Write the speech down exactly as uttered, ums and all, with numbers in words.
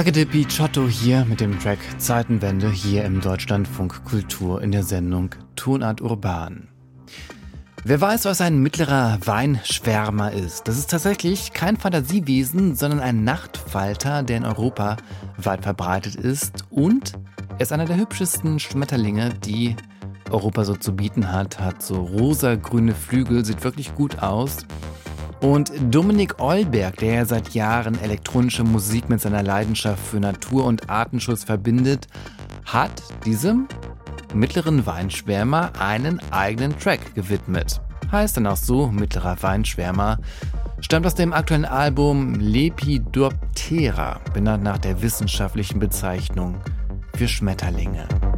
Hagede Picciotto hier mit dem Track Zeitenwende hier im Deutschlandfunk Kultur in der Sendung Tonart Urban. Wer weiß, was ein mittlerer Weinschwärmer ist? Das ist tatsächlich kein Fantasiewesen, sondern ein Nachtfalter, der in Europa weit verbreitet ist, und er ist einer der hübschesten Schmetterlinge, die Europa so zu bieten hat. Hat so rosa-grüne Flügel, sieht wirklich gut aus. Und Dominik Eulberg, der ja seit Jahren elektronische Musik mit seiner Leidenschaft für Natur- und Artenschutz verbindet, hat diesem mittleren Weinschwärmer einen eigenen Track gewidmet. Heißt dann auch so, mittlerer Weinschwärmer, stammt aus dem aktuellen Album Lepidoptera, benannt nach der wissenschaftlichen Bezeichnung für Schmetterlinge.